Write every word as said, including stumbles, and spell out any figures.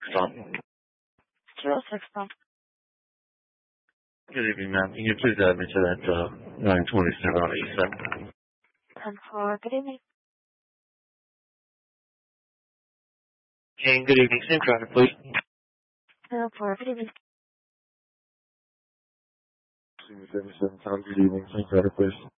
Stop. zero six stop. Good evening, ma'am. Can you please add me to that uh, nine twenty-seven on eighty-seven? ten four, good evening. Jane, good evening. Same traffic, please. ten four, good evening. seventy-seven, good evening. Same traffic, please.